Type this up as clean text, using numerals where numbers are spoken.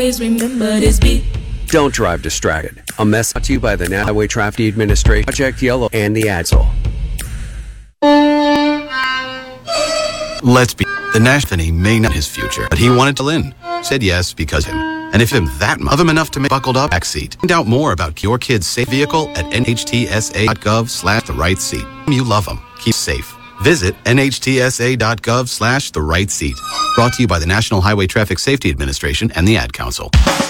remember this beat. Don't drive distracted. A message brought to you by the National Highway Traffic Administration, Project Yellow, and the ADSL. Let's be. The National may not his future, but he wanted to win. Said yes because him. And if him that much of him enough to make buckled up backseat. Find out more about your kid's safe vehicle at nhtsa.gov/the-right-seat. You love them. Keep safe. Visit nhtsa.gov/the-right-seat. Brought to you by the National Highway Traffic Safety Administration and the Ad Council.